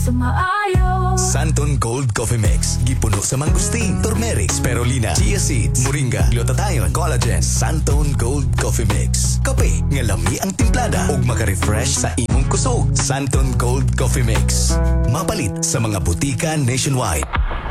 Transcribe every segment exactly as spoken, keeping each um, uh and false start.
sa maayo. Santon Gold Coffee Mix. Gipuno sa mangustin, turmeric, spirulina, chia seeds, moringa, glutathione, collagen. Santon Gold Coffee Mix. Kape nga lami ang timplada ug maka-refresh sa imong kusog. Santon Gold Coffee Mix. Mapalit sa mga butika nationwide.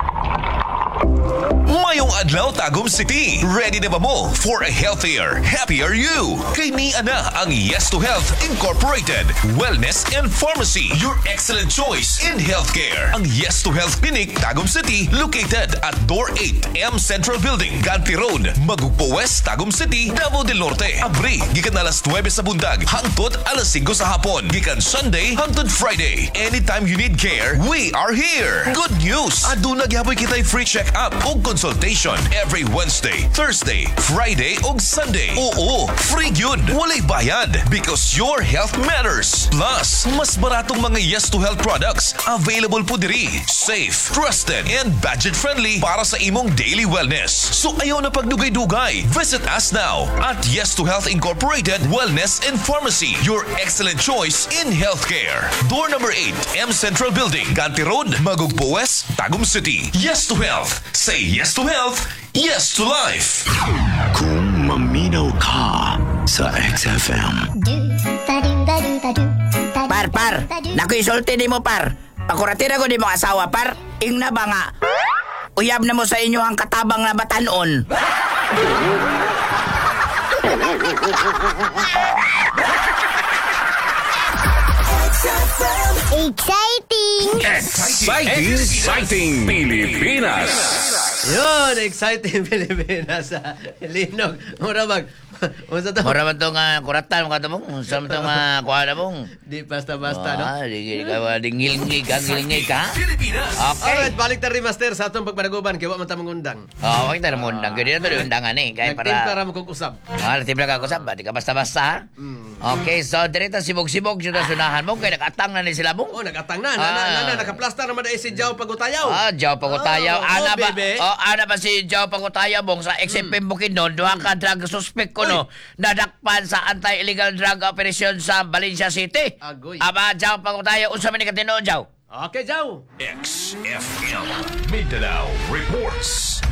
Mayong adlaw Tagum City. Ready na ba mo for a healthier, happier you? Kay ni ana ang Yes to Health Incorporated Wellness and Pharmacy, your excellent choice in healthcare. Ang Yes to Health Clinic Tagum City located at Door eight M Central Building, Ganti Road, Magugpo West, Tagum City, Davao del Norte. Abri gikan alas nuwebe sa bundag hangtod alas singko sa hapon. Gikan Sunday hangtod Friday. Anytime you need care, we are here. Good news, aduna gyapon kitay free check-up o consultation every Wednesday, Thursday, Friday ug Sunday. Oo, free yun. Walay bayad because your health matters. Plus, mas baratong mga Yes to Health products available po diri. Safe, trusted, and budget-friendly para sa imong daily wellness. So ayaw na pagdugay-dugay. Visit us now at Yes to Health Incorporated Wellness and Pharmacy, your excellent choice in healthcare. Door number eight, M Central Building, Ganti Road, Magugpo West, Tagum City. Yes to Health. Say yes to health, yes to life. Kung maminaw ka sa X F M. Par, par, nakuisulti ni mo, par. Pakuratira ko di mo asawa, par. Ing na ba nga? Uyab na mo sa inyo ang katabang na batanon. Exciting! Exciting! Exciting Pilipinas! Yun, exciting Pilipinas. Linog. Mura mag... Unsa to? Mura man itong uh, kuratan mo katamong. Unsa man itong uh, kuha na mong. Di basta-basta, no? Ah, di ka, di ngilingig ka, ngilingig ka. Pilipinas! Okay. Alright, balik na rin, Master, sa atong pagpanaguban. Kaya wa man tamang undang. Oo, oh, kita na mo undang. Kaya dito na undangan eh. Kaya Nagtimpla para... ra mo kong usap. Ah, nagtimpla ka kusap ba? Di ka basta-basta, ha? Mm. Okay, so direta sibog-sibog yung sunahan mo. Kaya nakatang na ni sila mo. Oh, nagatang na. Na, Ah. na, na, na, nakaplastar naman na si Jao Pagutayaw. Ah, Jao Pagutayaw. Oh, Ana oh, ba? bebe. Oh, ana ba si Jao Pagutayaw bong sa X M P Bukidnon, duha ka drug suspect ko no. Nadakpan sa anti-illegal drug operation sa Valencia City. Agoy. Aba, Jao Pagutayaw, unsa man ni katinoon, Jao? Okay, Jao. X F M Mindanao Reports.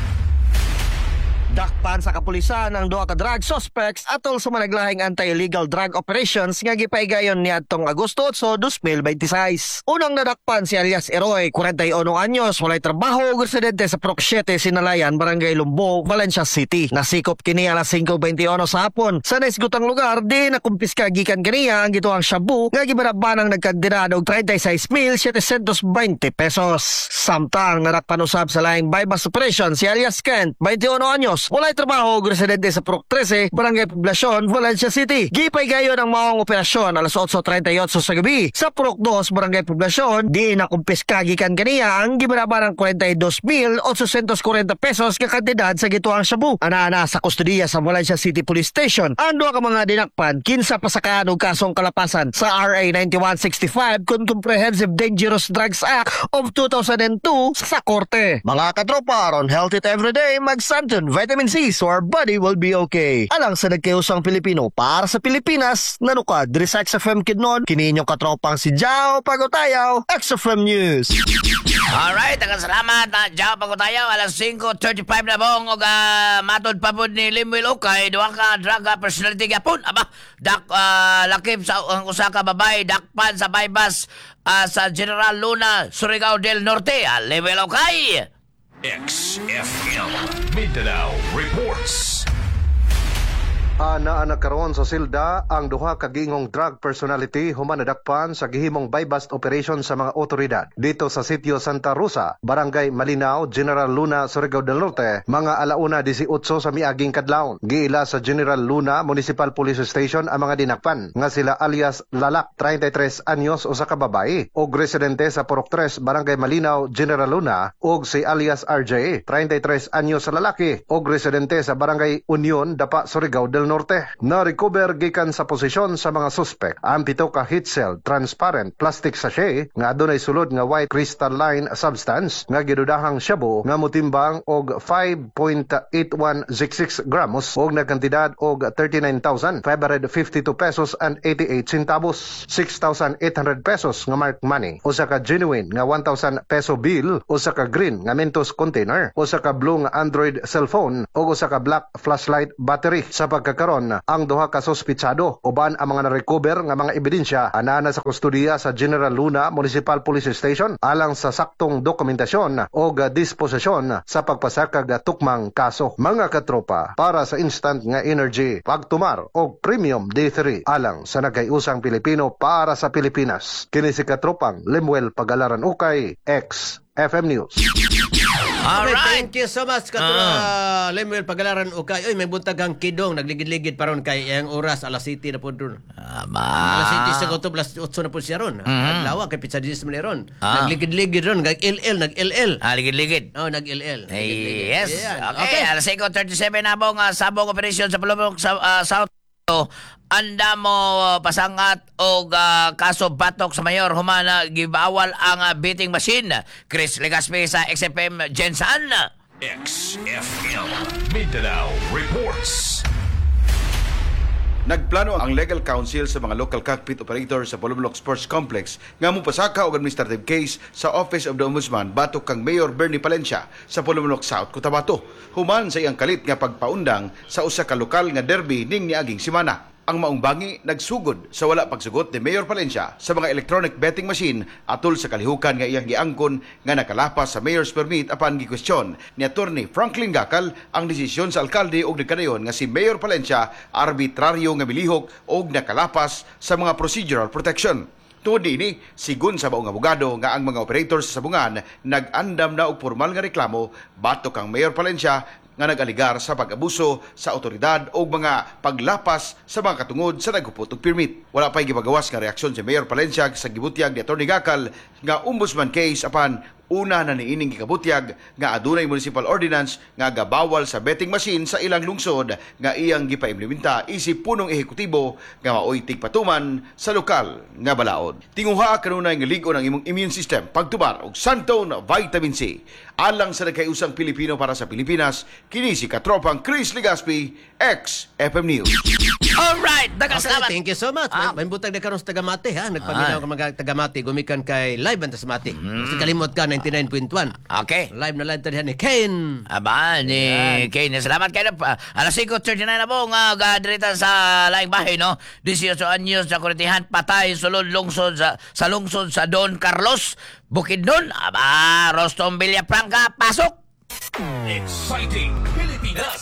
Dakpan sa kapulisan ang duha ka drug suspects atol sa managlahing anti-illegal drug operations nga gipaigayon niadtong Agosto eight, two thousand twenty-six. Unang nadakpan si alias Eroy, forty-one anyos, walay trabaho, residente sa Proc seven Sinalayan, Barangay Lumbog, Valencia City. Nasikop kini alas singko twenty-one sa hapon. Sa naisgutang lugar, di nakumpiska gikan kaniya ang gituang shabu nga gibarabanang nagkandira og thirty-six thousand seven hundred twenty pesos. Samtang nadakpan usab sa laing bypass operation si alias Kent, twenty-one anyos, walay trabaho ug residente sa Proc thirteen, Barangay Poblacion, Valencia City. Gipaygayon ang maong operasyon alas eight thirty-eight sa gabi sa Proc two, Barangay Poblacion. Di nakumpiska gikan kaniya ang gibarabarang forty-two thousand eight hundred forty pesos nga kantidad sa gituang shabu. Ana-ana sa kustodiya sa Valencia City Police Station ang duha ka mga dinakpan kinsa pasakaan og kasong kalapasan sa R A ninety-one sixty-five kun Comprehensive Dangerous Drugs Act of two thousand two sa korte. Mga katropa, ron healthy everyday, mag-Santon Vitamin C so our body will be okay. Alang sa nagkayusang Pilipino para sa Pilipinas, nanukad diri sa X F M Kidnon, kini inyong katropang si Jao Pagutayaw, X F M News. Alright, ang salamat na Jao Pagutayaw, alas singko thirty-five na bong og uh, matod pa po ni Limwil Ukay, duha ka drug personality gapon. Aba, dak uh, lakip sa ang uh, usa ka babay dakpan sa bypass uh, sa General Luna, Surigao del Norte. Uh, Limwil Ukay. X F M Mindanao Reports. Ana anak karon sa silda ang duha ka gingong drug personality human nadakpan sa gihimong bypass operation sa mga otoridad dito sa sitio Santa Rosa, Barangay Malinaw, General Luna, Surigao del Norte, mga alauna eighteen sa miaging kadlawon. Giila sa General Luna Municipal Police Station ang mga dinakpan nga sila alias Lalak, thirty-three anyos, usa ka babae, og residente sa Proc three, Barangay Malinaw, General Luna, og si alias R J, thirty-three anyos sa lalaki, og residente sa Barangay Union, Dapa, Surigao del Norte. Na-recover gikan sa posisyon sa mga suspect ang pito ka heat cell transparent plastic sachet nga adunay sulod nga white crystalline substance nga gidudahang shabu nga motimbang og five point eight one six six gramos og nagkantidad og thirty-nine thousand five hundred fifty-two pesos and eighty-eight centavos, six thousand eight hundred pesos nga marked money, usa ka genuine nga one thousand peso bill, usa ka green nga Mentos container, usa ka blue nga Android cellphone ug usa ka black flashlight battery. Sa pagkakaron, ang duha ka sospitsado uban ang mga na-recover nga mga ebidensya anana sa kustudiya sa General Luna Municipal Police Station alang sa saktong dokumentasyon o disposisyon sa pagpasakag tukmang kaso. Mga katropa, para sa instant nga energy, pagtumar o premium D three alang sa nagkayusang Pilipino para sa Pilipinas. Kini si katropang Lemuel Pagalaran Ukay, X F M News. Okay, Alright. thank you so much katura uh. Lemuel Pagalaran Ukay. Oy, may buntag ang kidong nagligid-ligid paron kay ang oras alas City na po doon. Aba. Alas City sa kutob alas otso na po siya ron. Mhm. Adlaw kay pizza dis man ron. Ah. Nagligid-ligid ron, nag-L L, nag-L L. Ah, ligid-ligid. Oh, nag-L L. Hey, yes. Ayan. Okay, alas eight thirty-seven na bong uh, sabong operasyon sa Palumok sa uh, South. Anda mo uh, pasangat o uh, kaso batok sa mayor humana gibawal ang uh, beating machine. Chris Legaspi sa X F M Jensan. X F M Mindanao Reports. Nagplano ang legal counsel sa mga local cockpit operator sa Palumok Sports Complex nga mupasaka og administrative case sa Office of the Ombudsman batok kang Mayor Bernie Palencia sa Palumok South, Cotabato. Human sa iyang kalit nga pagpaundang sa usa ka lokal nga derby ning niaging semana. Ang maong bangi nagsugod sa wala pagsugot ni Mayor Palencia sa mga electronic betting machine atol sa kalihukan nga iyang giangkon nga nakalapas sa mayor's permit apan gikwestiyon ni Attorney Franklin Gacal ang desisyon sa alkalde og nagkadayon nga si Mayor Palencia arbitraryo nga milihok og nakalapas sa mga procedural protection. Tungod ini, sigun sa maong abogado nga ang mga operators sa sabungan nag-andam na og formal nga reklamo batok kang Mayor Palencia nga nag-aligar sa pag-abuso sa otoridad o mga paglapas sa mga katungod sa nagupot og permit. Wala pa'y gipagawas nga reaksyon si Mayor Palencia sa gibutyag ni Atty. Gacal nga ombudsman case apan una na niining gikabutyag nga adunay municipal ordinance nga gabawal sa betting machine sa ilang lungsod nga iyang gipaimplementa isip punong ehekutibo nga maoy tigpatuman sa lokal nga balaod. Tinguha kanunay nga ligon ang imong immune system pagtubar og Santon Vitamin C. Alang sa nagkayusang Pilipino para sa Pilipinas, kini si katropang Chris Legaspi, X F M News. Alright, dagang Okay, salamat. thank you so much. Ah. May butag na karon sa Tagamati ha. Nagpaminaw ka mga Tagamati gumikan kay live ang Tagamati. Kasi kalimot ka ninety-nine point one. Okay. Live na live tadi ni Ken. Aba, ni Kane. Salamat kayo. Uh, alas eight thirty-nine na po nga gadirita sa laing bahay, no? eighteen anyos na kuritihan, patay, sulod, lungsod sa, sa lungsod sa Don Carlos, Bukidnon. Aba, Rostom Villafranca, pasok! Exciting Pilipinas.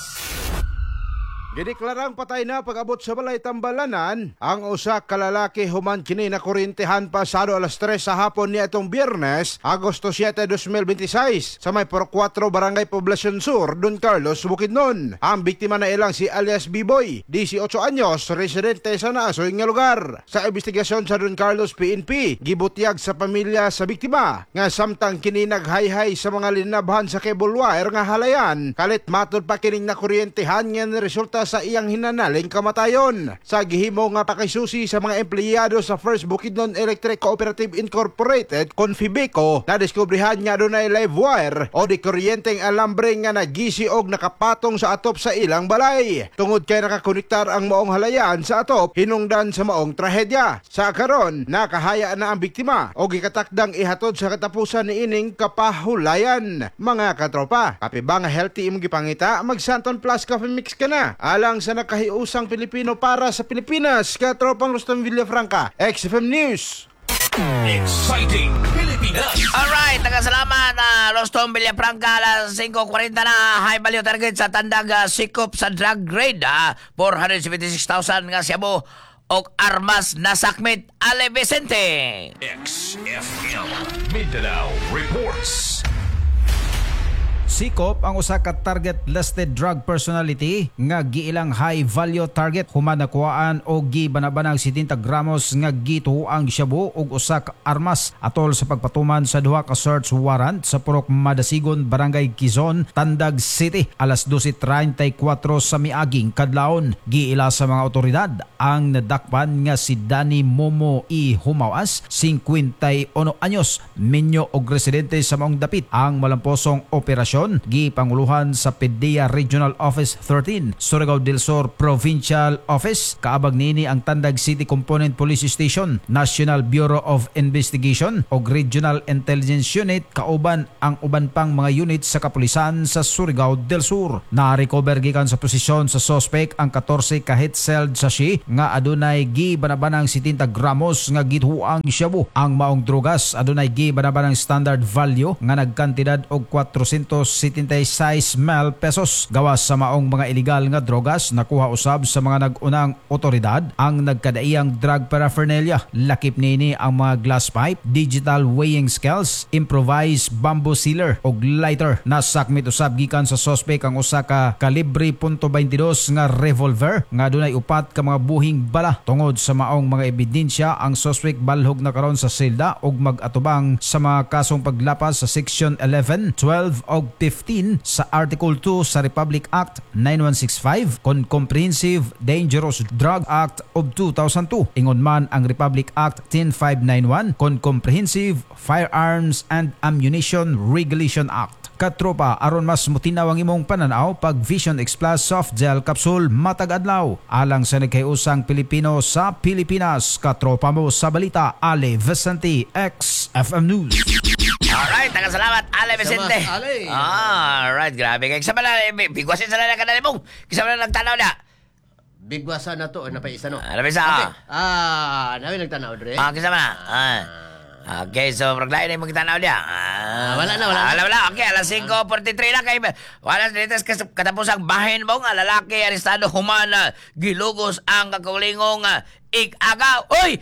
Gideklarang patay na pag-abot sa balay Tambalanan ang usa ka lalaki human kini na kurintehan pasado alas tres sa hapon ni atong Biyernes, Agosto siete, twenty twenty-six sa may Por four Barangay Poblacion Sur, Don Carlos, Bukidnon. Ang biktima na ilang si alias B-Boy, eighteen anyos, residente sa naasoy nga lugar. Sa investigasyon sa Don Carlos P N P, gibutyag sa pamilya sa biktima nga samtang kini naghayhay sa mga linabhan sa cable wire nga halayan, kalit matod pa kining nakuryentehan nga resulta sa iyang hinanaling kamatayon. Sa gihimo nga pakisusi sa mga empleyado sa First Bukidnon Electric Cooperative Incorporated, Confibeco, nadiskubrihan nga dunay live wire o di kuryenteng alambre nga nagisi og nakapatong sa atop sa ilang balay. Tungod kay nakakonektar ang maong halayan sa atop, hinungdan sa maong trahedya. Sa karon, nakahaya na ang biktima o gikatakdang ihatod sa katapusan ni ining kapahulayan. Mga katropa, kape ba nga healthy imong gipangita, mag Santon Plus Coffee Mix ka na. Alang sa nakahiusang Pilipino para sa Pilipinas, katropang Rostom Villafranca, X F M News. Exciting Pilipinas. Alright, taga-salamat na uh, Rostom Villafranca, alas five forty na high value target sa tandag uh, sikop sa drug grade. Uh, four hundred seventy-six thousand nga siyabo og armas na sakmit Ale Vicente. X F M Mindanao Reports. Sikop ang usa ka target listed drug personality nga giilang high value target human nakuhaan og gibanabanang setenta gramos nga gituang shabu ug usa ka armas atol sa pagpatuman sa duha ka search warrant sa Purok Madasigon, Barangay Quezon, Tandag City alas dose treinta y cuatro sa miaging kadlawon. Giila sa mga otoridad ang nadakpan nga si Danny Momo E. Humawas, fifty-one anyos, minyo og residente sa maong dapit. Ang malamposong operasyon gipanguluhan sa P D E A Regional Office thirteen, Surigao del Sur Provincial Office. Kaabag nini ang Tandag City Component Police Station, National Bureau of Investigation ug Regional Intelligence Unit kauban ang uban pang mga unit sa kapulisan sa Surigao del Sur. Na-recover gikan sa posisyon sa suspect ang fourteen ka hit-celled sachet nga adunay gibanabanang setenta gramos nga gituang shabu. Ang maong drugas adunay gibanabanang standard value nga nagkantidad og cuatrocientos setenta y seis mil pesos. Gawas sa maong mga illegal nga drogas nakuha usab sa mga nag-unang otoridad ang nagkadaiyang drug paraphernalia. Lakip nini ang mga glass pipe, digital weighing scales, improvised bamboo sealer ug lighter. Nasakmit usab gikan sa suspect ang usa ka kalibre .twenty-two nga revolver nga dunay upat ka mga buhing bala. Tungod sa maong mga ebidensya, ang suspect balhog na karon sa selda ug mag-atubang sa mga kasong paglapas sa Section eleven, twelve ug fifteen sa Article two sa Republic Act ninety-one sixty-five kon Comprehensive Dangerous Drug Act of two thousand two. Ingon man ang Republic Act ten five ninety-one kon Comprehensive Firearms and Ammunition Regulation Act. Katropa, aron mas mutinaw ang imong pananaw pag Vision X Plus Soft Gel Capsule matag adlaw alang sa nagkayusang Pilipino sa Pilipinas. Katropa mo sa balita, Ale Vicente, X F M News. Alright, taga salamat, Ale Vicente. Salamat, Ale. Alright, grabe kay sa bala, bigwasin sa lang kanali mo. Kisa bala nagtanaw na. Bigwasa na to, napaisa no. Ano ba isa? Okay. Ah, namin nagtanaw, Dre. Ah, kisa bala. Ah. Okay, so praglain ay magtanaw niya. Ah, wala na, wala na. Wala, wala. Okay, alas five forty-three na kay wala dito katapos ang bahin mo nga lalaki arestado humana gilugos ang kakulingong uh, ig-agaw. Uy,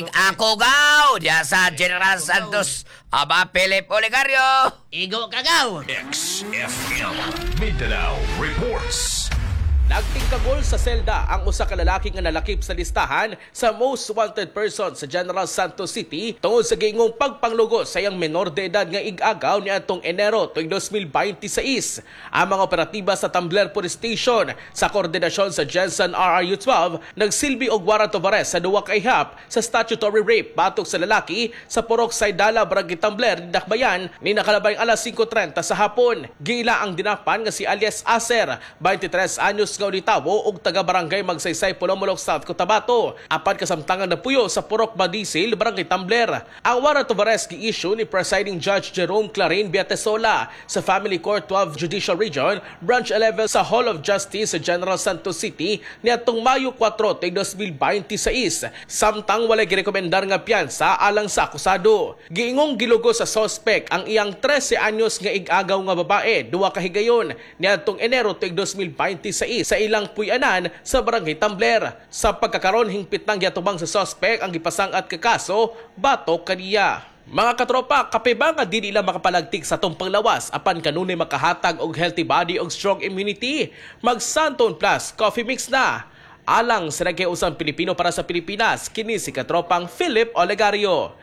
ig-akogaw diya sa General Santos. Aba, Philip Olegario. Igo kagaw. X F M Mindanao Reports. Nagtingkagol sa selda ang usa ka lalaki nga nalakip sa listahan sa most wanted person sa General Santos City tungod sa gingong pagpanglugos sa iyang menor de edad nga ig-agaw niadtong Enero tuig twenty twenty-six. Ang mga operatiba sa Tambler Police Station sa koordinasyon sa Jensen R R U twelve nagsilbi og warrant of arrest sa duwa ka ihap sa statutory rape batok sa lalaki sa Purok Saydala, Barangay Tambler, Dakbayan ni nakalabay alas five thirty sa hapon. Gila ang dinapan nga si alias Aser, twenty-tres anyos nga unitawo ug taga-barangay Magsaysay, Polomolok, South Cotabato. Apan kasamtangan na puyo sa Purok Badisil, Barangay Tambler. Ang warrant of arrest gi-issue ni Presiding Judge Jerome Clarin Biatesola sa Family Court twelve Judicial Region, Branch eleven sa Hall of Justice sa General Santos City niadtong Mayo four, twenty twenty-six. Samtang walay girekomendar nga piyansa alang sa akusado. Giingong gilugo sa suspect ang iyang trese anyos nga ig-agaw nga babae, duwa ka higayon niadtong Enero twenty twenty-six sa ilang puy-anan sa Barangay Tambler. Sa pagkakaroon hingpit nang giatubang sa suspect ang gipasang-at ka kaso batok kaniya. Mga katropa, kape ba nga di nila makapalagtik sa tong panglawas apan kanunay makahatag og healthy body og strong immunity? Mag Santon Plus Coffee Mix na. Alang sa nagkayusang Pilipino para sa Pilipinas, kini si katropang Philip Olegario.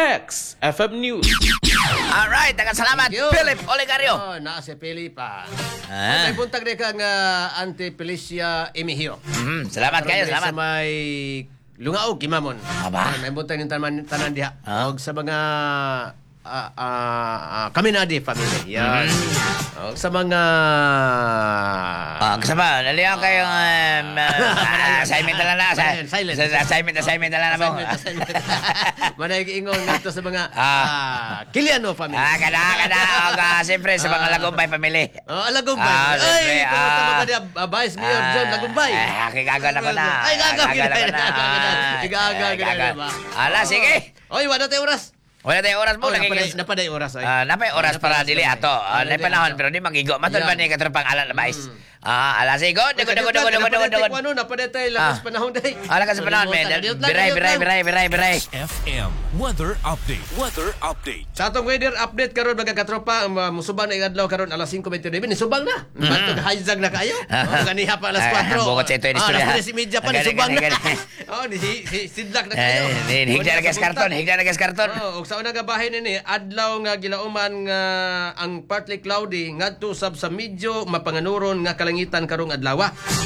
X F M News. Alright, taga salamat, Philip Olegario. Oh, naa si Philip ah. Ah. May buntag ni kang uh, Auntie Felicia Emihio. Mm, salamat kayo, salamat. Sa may Lungaog, Kimamon. Aba. May buntag ng tanan, tanan diha. Ah. Og sa mga uh, uh, uh, Kaminadi family. Yan. Mm-hmm. Og sa mga Ah, kasama, naliyan kayong um, uh, assignment na lang na. Sa, Silent. sa, assignment, assignment na lang na mo. Assignment, assignment. Manay ingon nato sa mga Ah. ah, Kiliano family. Ah, kada, kada. Og, uh, siyempre, sa mga Lagumbay family. Oh, Lagumbay. Ah, Ay, siyempre, pumunta ah. ba ka niya, uh, Vice Mayor John Lagumbay? Ah, kigagaw na ko na. Ay, gagaw Kigagaw na na ko na. Kigagaw Ah, na kigagaw. ba? Ala, sige. Oy, wala tayo oras. Wala tayong oras mo. Oh, Nagiging- napaday, napaday oras ay. Ah, napay oras para dili ato. Ah, Ah, napay dili panahon ato. pero di magigo. Matod Yan. ba ni katropang alan na mais? Ah, alas singko. Dugo, dugo, dugo, dugo, dugo, dugo. Ano, napadetay lakas Ah. panahon day. Ala ka sa panahon, men. Biray, biray, biray, biray, biray. F M Weather Update. Weather Update. Sa atong weather update karon mga katropa, um, musubang na iadlaw karon alas singko twenty-nine. Ni subang na. Batog hijack na kayo. Oh, ganiha pa alas four. Ah, bukod sa ito, Ah, istorya. alas tres media pa ni Gani, subang gani, na. gani. Oh, ni si- si- sidlak na kayo. Eh, higda na gas karton, higda na gas karton. Oh, ug sa unang gabahin ini adlaw nga gilauman nga ang partly cloudy ngadto sab sa medyo mapanganuron nga kalangitan karong adlaw.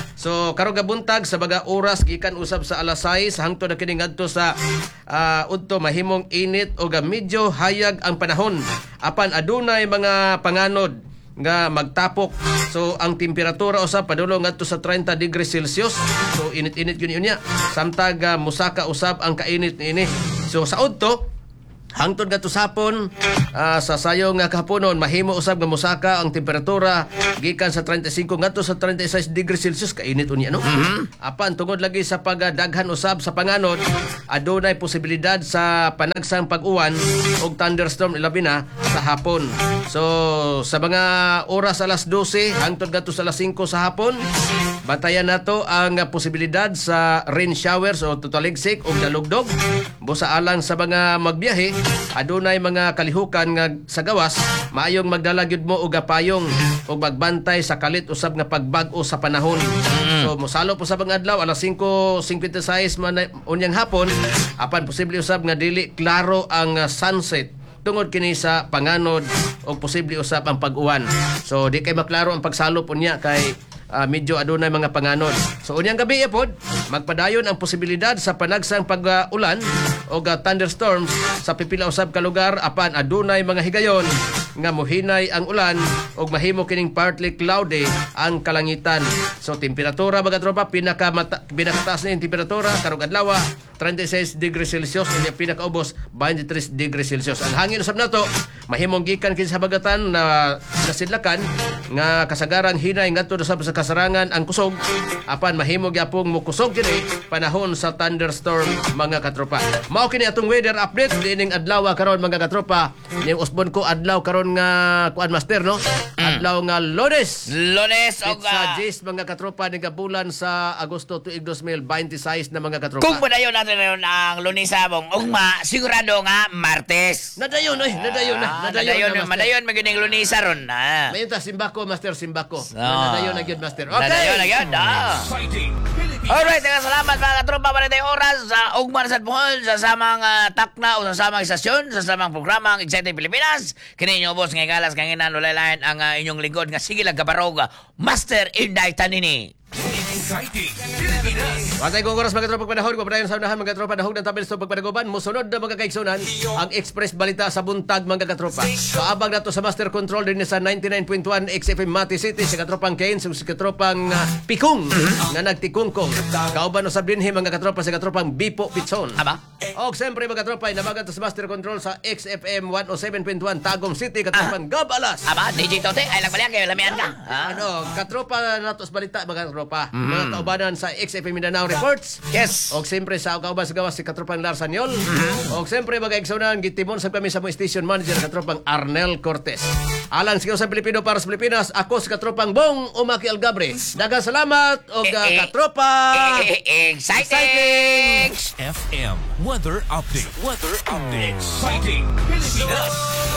So karong gabuntag sa baga oras gikan usab sa alas sais hangtod na kini ngadto sa uh, udto mahimong init o ga medyo hayag ang panahon. Apan adunay mga panganod nga magtapok. So ang temperatura usab padulong ngadto sa thirty degrees Celsius. So init-init gyud niya. Samtag uh, musaka usab ang kainit niini. So sa udto hangtod nga tusapon uh, sa sayo nga kahaponon mahimo usab nga musaka ang temperatura gikan sa thirty-five ngadto sa thirty-six degrees Celsius kainit unya no. Mm-hmm. Apan tungod lagi sa pagdaghan usab sa panganod adunay posibilidad sa panagsang pag-uwan og thunderstorm ilabi na sa hapon. So sa mga oras alas twelve hangtod ngadto sa alas five sa hapon batayan nato ang posibilidad sa rain showers o tutaligsik o dalugdog. Busa alang sa mga magbiyahe adunay mga kalihukan nga sa gawas maayong magdala gyud mo og payong ug magbantay sa kalit usab nga pagbag-o sa panahon. So mosalo po sa bang adlaw alas five fifty-six man unyang hapon apan posible usab nga dili klaro ang uh, sunset tungod kini sa panganod o posible usab ang pag-uwan. So di kay maklaro ang pagsalop unya kay uh, medyo adunay mga panganod. So unyang gabi pod magpadayon ang posibilidad sa panagsang pag-ulan o uh, thunderstorms sa pipila usab ka lugar apan adunay mga higayon nga mohinay ang ulan ug mahimo kining partly cloudy ang kalangitan. So temperatura mga tropa pinaka pinakataas na yung temperatura karong adlaw thirty-six degrees Celsius ug pinakaubos twenty-three degrees Celsius. Ang hangin usab nato mahimong gikan kini sa habagatan na nasidlakan nga kasagaran hinay ngadto usab sa kasarangan ang kusog apan mahimo gyapong mukusog kini panahon sa thunderstorm mga katropa. Mao kini atong weather update dining adlaw karon mga katropa. Ning usbon ko adlaw karon nga kuan master no. Adlaw nga Lunes. Lunes og sa Gis mga katropa ning bulan sa Agosto tuig twenty twenty-six na mga katropa. Kung padayon natin ron ang Lunes sabong ugma sigurado nga Martes. Nadayon oy, nadayon na. Ah, Nadayon, nadayon, na, madayon magining Lunes ron. Ah. Mayon ta simbako master simbako. Ah. Nadayon na gyud master. Okay. Nadayon na gyud. Ah. Alright, nga salamat mga katropa para tayo oras sa ugma sa Bohol sa samang uh, takna o sa samang istasyon sa samang programa ang Exciting Pilipinas. Kini inyo boss nga galas kang inan ulay-lain ang uh, inyong lingkod nga sige lang kabarog Master Inday Tanini. Exciting Pilipinas. Watay kong oras mga tropa panahon, pagpadayon sa unahan mga tropa dahog ng tabel sa pagpadagoban, musunod na mga kaigsunan ang Express Balita sa buntag mga katropa. Paabang nato sa Master Control din sa ninety-nine point one X F M Mati City, sa katropang Keynes, sa katropang uh, Pikong, nga nagtikungkong. Kauban usab dinhi mga katropa sa katropang Bipo Pitson. Aba? O siyempre mga katropa, inabagan to sa Master Control sa X F M one oh seven point one Tagum City, katropang ah. Gabalas. Aba, D J Tote, ay lang balian kayo, lamian ka. Ah. Ano, katropa nato sa balita mga katropa. Mm. Mga kaubanan sa X F M Mindanao Reports. Yes. Og siyempre sa kauban sa gawas si katropang Larsan Yol. Mm-hmm. Og siyempre mga igsunan gitimon sa kami sa mo station manager katropang Arnel Cortez. Alang sigaw sa Pilipino para sa Pilipinas, ako si katropang Bong Umaki Algabre. Daghang salamat og Eh, eh, katropa. Eh, eh, exciting! F M Weather Update. Weather Update. Exciting Pilipinas.